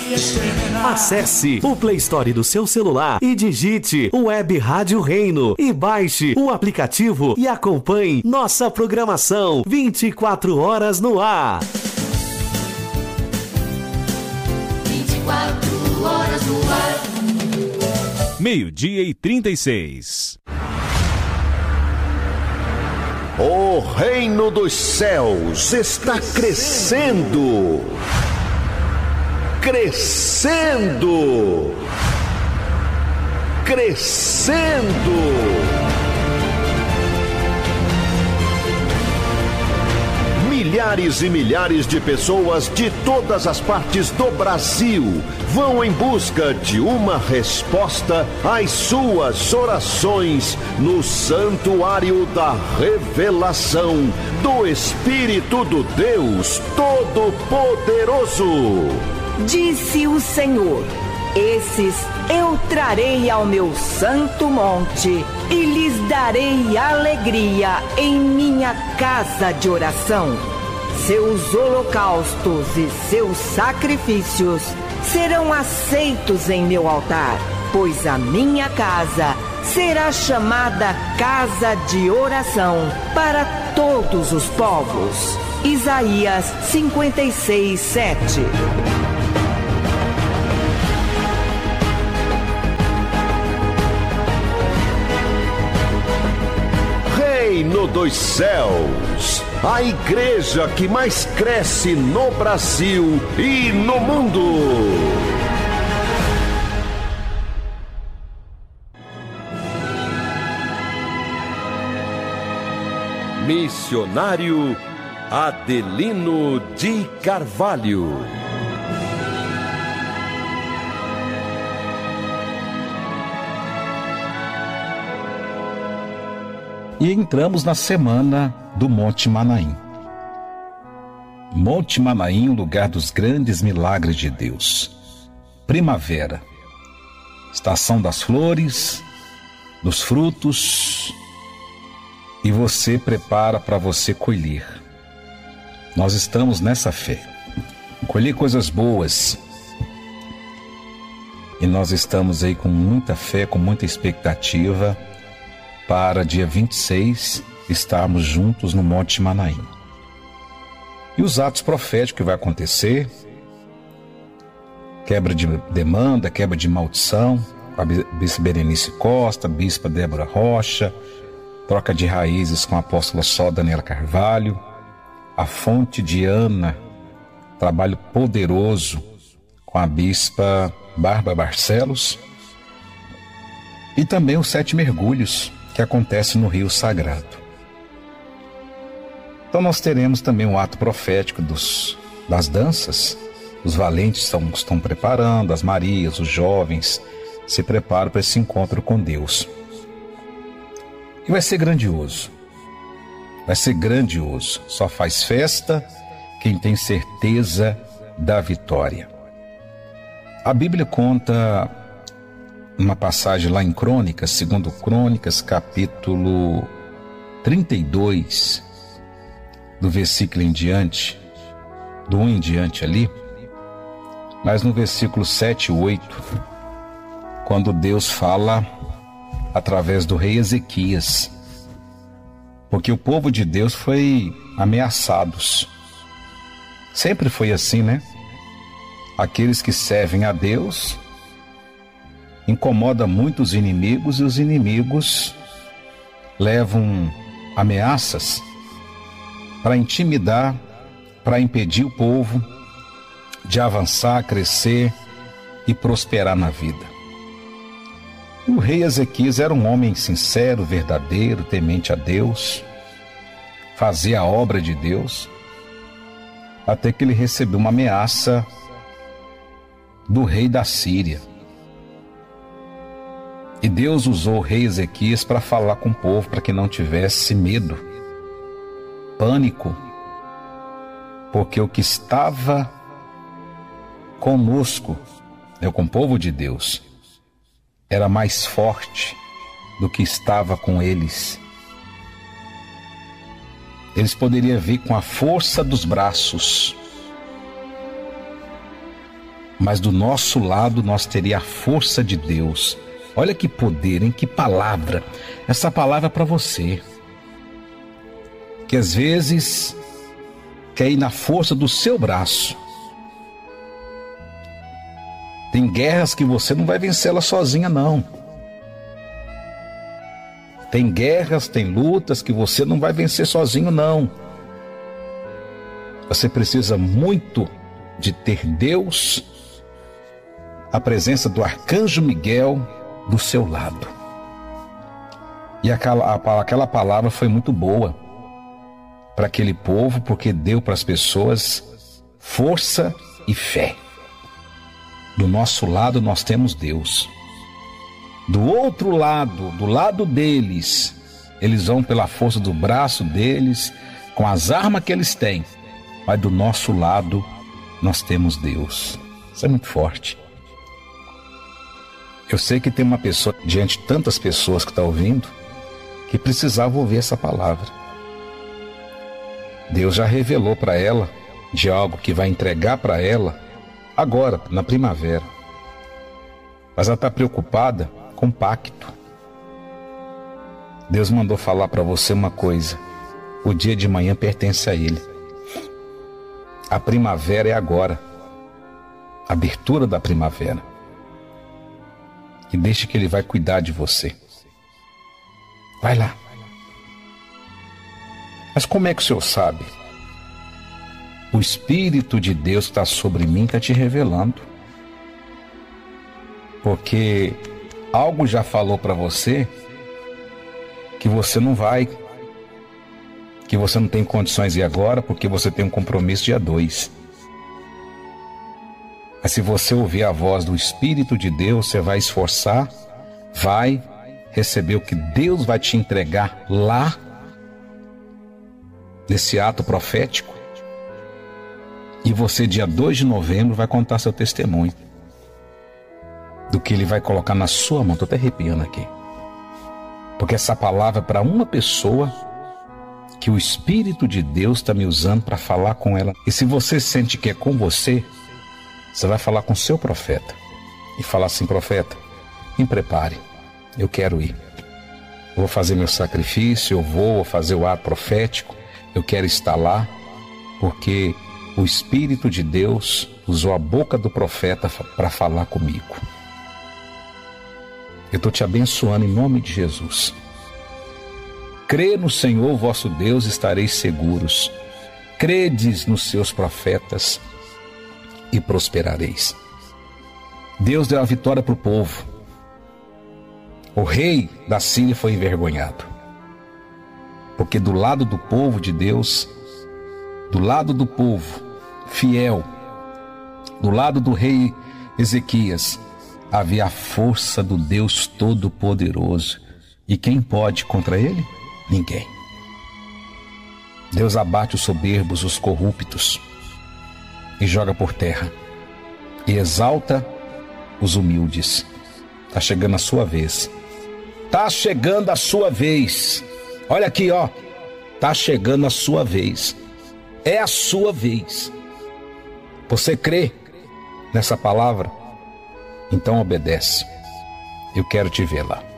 Acesse o Play Store do seu celular e digite Web Rádio Reino e baixe o aplicativo e acompanhe nossa programação 24 horas no ar. 24 horas no ar. 12:36. O reino dos céus está crescendo. Crescendo. Crescendo. Milhares e milhares de pessoas de todas as partes do Brasil vão em busca de uma resposta às suas orações no Santuário da Revelação do Espírito do Deus Todo-Poderoso. Disse o Senhor: esses eu trarei ao meu santo monte e lhes darei alegria em minha casa de oração. Seus holocaustos e seus sacrifícios serão aceitos em meu altar, pois a minha casa será chamada casa de oração para todos os povos. Isaías 56:7. Reino dos Céus, a igreja que mais cresce no Brasil e no mundo. Missionário Adelino de Carvalho. E entramos na semana do Monte Manaim. Monte Manaim, o lugar dos grandes milagres de Deus. Primavera, estação das flores, dos frutos, e você prepara para você colher. Nós estamos nessa fé. Colher coisas boas. E nós estamos aí com muita fé, com muita expectativa para dia 26 estarmos juntos no Monte Manaim. E os atos proféticos que vai acontecer: quebra de demanda, quebra de maldição, a bispa Berenice Costa, a bispa Débora Rocha, troca de raízes com a apóstola Só Daniela Carvalho, a fonte de Ana, trabalho poderoso com a bispa Bárbara Barcelos, e também os 7 mergulhos que acontece no Rio Sagrado. Então nós teremos também um ato profético das danças. Os valentes estão preparando, as Marias, os jovens se preparam para esse encontro com Deus. E vai ser grandioso. Vai ser grandioso. Só faz festa quem tem certeza da vitória. A Bíblia conta uma passagem lá em Crônicas, segundo Crônicas, capítulo 32, do versículo em diante, do 1 em diante ali, mas no versículo 7 e 8, quando Deus fala através do rei Ezequias, porque o povo de Deus foi ameaçados. Sempre foi assim, né? Aqueles que servem a Deus incomoda muito os inimigos, e os inimigos levam ameaças para intimidar, para impedir o povo de avançar, crescer e prosperar na vida. E o rei Ezequias era um homem sincero, verdadeiro, temente a Deus, fazia a obra de Deus, até que ele recebeu uma ameaça do rei da Síria. E Deus usou o rei Ezequias para falar com o povo, para que não tivesse medo, pânico, porque o que estava conosco, com o povo de Deus, era mais forte do que estava com eles. Eles poderiam vir com a força dos braços, mas do nosso lado nós teria a força de Deus. Olha que poder, hein? Que palavra. Essa palavra é para você, que às vezes quer ir na força do seu braço. Tem guerras que você não vai vencê-las sozinha, não. Tem guerras, tem lutas que você não vai vencer sozinho, não. Você precisa muito de ter Deus, a presença do arcanjo Miguel do seu lado. E aquela palavra foi muito boa para aquele povo, porque deu para as pessoas força e fé. Do nosso lado nós temos Deus. Do outro lado, do lado deles, eles vão pela força do braço deles, com as armas que eles têm. Mas do nosso lado nós temos Deus. Isso é muito forte. Eu sei que tem uma pessoa, diante de tantas pessoas que está ouvindo, que precisava ouvir essa palavra. Deus já revelou para ela de algo que vai entregar para ela agora, na primavera. Mas ela está preocupada com o pacto. Deus mandou falar para você uma coisa: o dia de manhã pertence a Ele. A primavera é agora, a abertura da primavera. E deixe que Ele vai cuidar de você. Vai lá. Mas como é que o Senhor sabe? O Espírito de Deus que está sobre mim está te revelando. Porque algo já falou para você que você não vai, que você não tem condições de ir agora, porque você tem um compromisso dia 2. Mas se você ouvir a voz do Espírito de Deus, você vai esforçar, vai receber o que Deus vai te entregar lá, nesse ato profético. E você, dia 2 de novembro, vai contar seu testemunho do que Ele vai colocar na sua mão. Estou até arrepiando aqui, porque essa palavra é para uma pessoa que o Espírito de Deus está me usando para falar com ela. E se você sente que é com você, você vai falar com o seu profeta e falar assim: profeta, me prepare, eu quero ir. Eu vou fazer meu sacrifício, eu vou fazer o ato profético, eu quero estar lá, porque o Espírito de Deus usou a boca do profeta para falar comigo. Eu estou te abençoando em nome de Jesus. Crê no Senhor vosso Deus, estareis seguros. Credes nos seus profetas e prosperareis. Deus deu a vitória para o povo. O rei da Síria foi envergonhado, porque do lado do povo de Deus, do lado do povo fiel, do lado do rei Ezequias, havia a força do Deus Todo-Poderoso. E quem pode contra ele? Ninguém. Deus abate os soberbos, os corruptos, e joga por terra, e exalta os humildes. Está chegando a sua vez. Está chegando a sua vez. Olha aqui, ó. Está chegando a sua vez. É a sua vez. Você crê nessa palavra? Então obedece. Eu quero te ver lá.